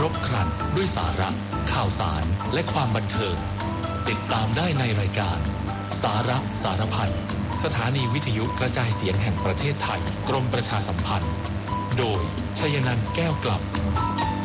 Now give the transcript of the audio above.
รบครันด้วยสาระข่าวสารและความบันเทิงติดตามได้ในรายการสาระสารพันสถานีวิทยุกระจายเสียงแห่งประเทศไทยกรมประชาสัมพันธ์โดยชยนันท์แก้วกล่ำ